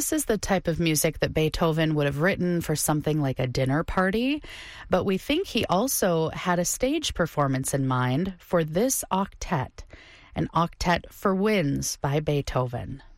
this is the type of music that Beethoven would have written for something like a dinner party, but we think he also had a stage performance in mind for this octet, an octet for winds by Beethoven.